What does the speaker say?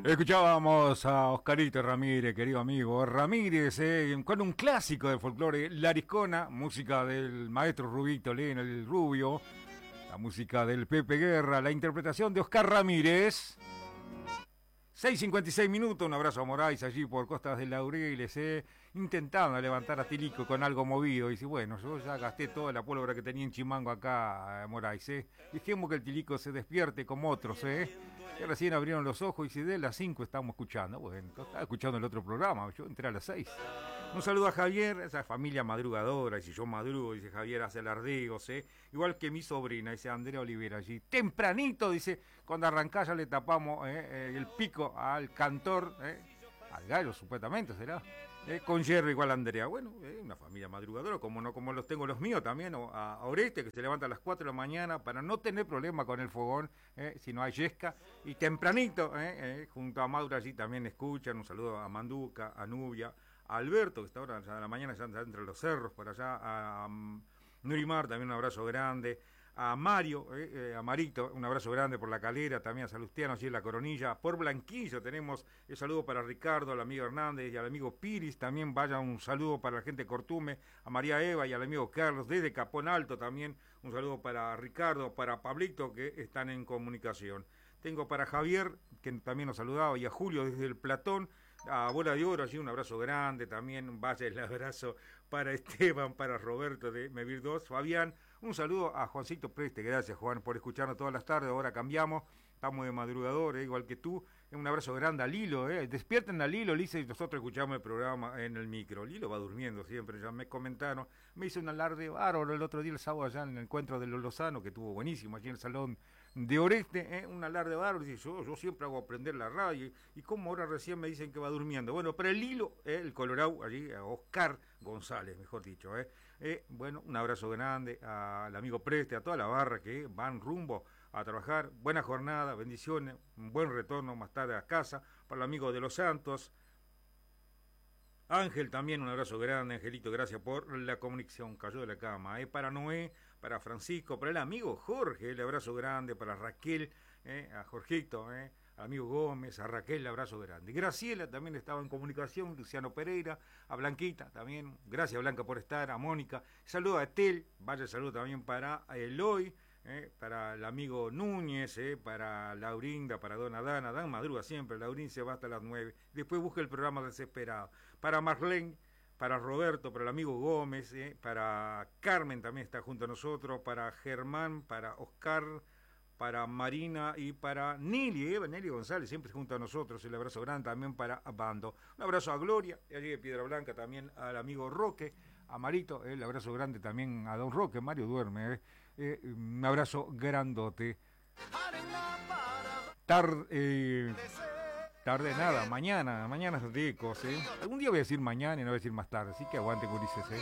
Escuchábamos a Oscarito Ramírez, querido amigo Ramírez, con un clásico del folclore, La Ariscona, música del maestro Rubito Lena, el Rubio, la música del Pepe Guerra, la interpretación de Oscar Ramírez. 6:56 minutos, un abrazo a Moraes allí por Costas del Laureles, intentando levantar a Tilico con algo movido. Y dice, bueno, yo ya gasté toda la pólvora que tenía en Chimango acá, Moraes, Dejemos que el Tilico se despierte como otros, que recién abrieron los ojos y si de las 5 estamos escuchando. Bueno, estaba escuchando el otro programa, yo entré a las 6. Un saludo a Javier, esa familia madrugadora, y si yo madrugo, dice Javier, hace alardegos, igual que mi sobrina, dice Andrea Olivera allí, tempranito, dice, cuando arrancá ya le tapamos el pico al cantor, al gallo supuestamente será, con Jerry igual a Andrea. Bueno, una familia madrugadora, como no como los tengo los míos también, o a Oreste, que se levanta a las 4 de la mañana para no tener problema con el fogón, si no hay yesca, y tempranito, junto a Maura allí también escuchan. Un saludo a Manduca, a Nubia, a Alberto, que está ahora ya de la mañana ya entre los cerros, por allá, a Nurimar, también un abrazo grande, a Mario, a Marito, un abrazo grande por La Calera, también a Salustiano, allí en La Coronilla, por Blanquillo tenemos el saludo para Ricardo, al amigo Hernández y al amigo Piris, también vaya un saludo para la gente de Cortume, a María Eva y al amigo Carlos, desde Capón Alto también, un saludo para Ricardo, para Pablito, que están en comunicación. Tengo para Javier, que también nos saludaba, y a Julio desde el Platón, a Bola de Oro, allí un abrazo grande también, vaya el abrazo para Esteban, para Roberto de Mevir 2, Fabián, un saludo a Juancito Preste, gracias Juan por escucharnos todas las tardes, ahora cambiamos, estamos de madrugador, igual que tú, un abrazo grande a Lilo, despierten a Lilo, Lisa, y nosotros escuchamos el programa en el micro. Lilo va durmiendo siempre, ya me comentaron, me hizo un alarde bárbaro el otro día, el sábado, allá en el encuentro de los Lozano, que estuvo buenísimo, allí en el salón de Oreste, un alarde bárbaro, dice, yo siempre hago aprender la radio, y como ahora recién me dicen que va durmiendo. Bueno, pero el Lilo, el Colorado, allí, a Oscar González, mejor dicho, bueno, un abrazo grande al amigo Preste, a toda la barra que van rumbo a trabajar, buena jornada, bendiciones, un buen retorno más tarde a casa, para el amigo de Los Santos, Ángel también, un abrazo grande, Angelito, gracias por la comunicación, cayó de la cama, para Noé, para Francisco, para el amigo Jorge, el abrazo grande, para Raquel, a Jorgito, al amigo Gómez, a Raquel, el abrazo grande. Graciela también estaba en comunicación, Luciano Pereira, a Blanquita también, gracias Blanca por estar, a Mónica, saludo a Etel, vaya saludo también para Eloy, para el amigo Núñez, para Laurinda, para Don Adán madruga siempre, Laurín se va hasta las 9, después busca el programa Desesperado, para Marlene, para Roberto, para el amigo Gómez, para Carmen también está junto a nosotros, para Germán, para Oscar, para Marina y para Nili, Neli González, siempre junto a nosotros, el abrazo grande también para Bando. Un abrazo a Gloria, y allí de Piedra Blanca también al amigo Roque, a Marito, el abrazo grande también a Don Roque, Mario duerme, un abrazo grandote. Tarde nada, mañana es ricos, algún día voy a decir mañana y no voy a decir más tarde, así que aguante, gurises,